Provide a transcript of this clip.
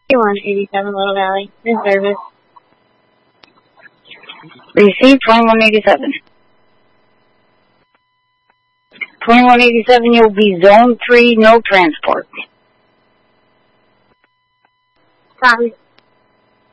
2187 Little Valley. In service. Receive 2187. 2187, you'll be zone 3, no transport. Copy.